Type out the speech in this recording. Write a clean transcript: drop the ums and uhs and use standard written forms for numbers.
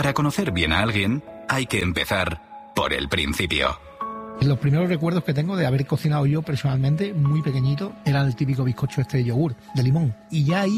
Para conocer bien a alguien, hay que empezar por el principio. Los primeros recuerdos que tengo de haber cocinado yo personalmente, muy pequeñito, era el típico bizcocho de yogur, de limón. Y ya ahí